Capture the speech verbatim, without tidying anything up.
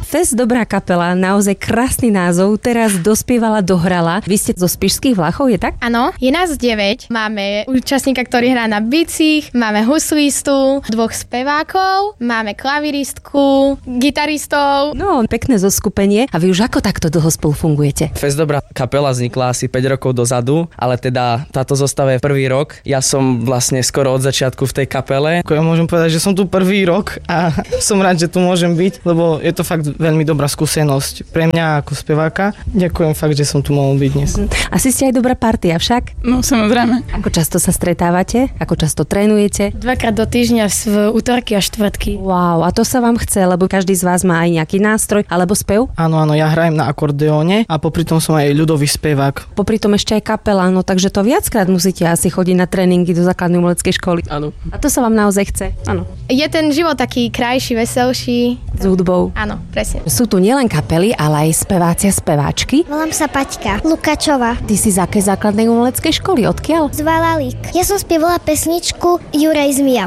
Fest Dobrá kapela, naozaj krásny názov, teraz dospievala, dohrala. Vy ste zo Spišských Vlachov, je tak? Áno, je nás deväť. Máme účastníka, ktorý hrá na bicích, máme huslistu, dvoch spevákov, máme klaviristku, gitaristov. No, pekné zoskupenie. A vy už ako takto dlho spolu fungujete? Fest Dobrá kapela vznikla asi päť rokov dozadu, ale teda táto zostava je prvý rok. Ja som vlastne skoro od začiatku v tej kapele. Ja môžem povedať, že som tu prvý rok a som rád, že tu môžem byť, lebo je to fakt veľmi dobrá skúsenosť pre mňa ako speváka. Ďakujem fakt, že som tu mohol byť dnes. Asi ste aj dobrá partia však? No samozrejme. Ako často sa stretávate? Ako často trénujete? Dvakrát do týždňa v útorky a štvrtky. Wow, a to sa vám chce, lebo každý z vás má aj nejaký nástroj alebo spev? Áno, áno, ja hrajem na akordeóne a popri tom som aj ľudový spevák. Popri tom ešte aj kapela, no takže to viackrát musíte asi chodiť na tréningy do základnej umeleckej školy. Áno. A to sa vám naozaj chce? Áno. Je ten život taký krajší, veselší. S hudbou. Áno, presne. Sú tu nielen kapely, ale aj speváci a speváčky. Volám sa Paťka Lukačová. Ty si z akej základnej umeleckej školy? Odkiaľ? Z Valalík. Ja som spievala pesničku Juraj Zmija.